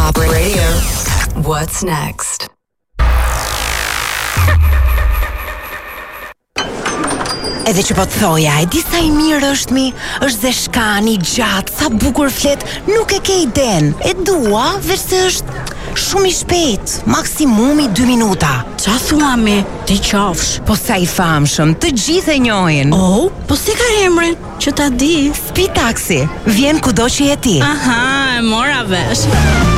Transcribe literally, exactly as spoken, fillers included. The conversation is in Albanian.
Top Radio. What's next? Edhe që po të thoja, e di sa i mirë është mi, është dhe shkani, gjatë, sa bukur flet, nuk e ke iden. E dua, veç se është shumë i shpejt, maksimumi dy minuta. Qa thua mi, ti qafsh? Po sa i famshëm, të gjithë e njohin. Oh, po si ka emrin, që ta di? Speed Taxi, vjen kudo që je ti. Aha, e mora vesh.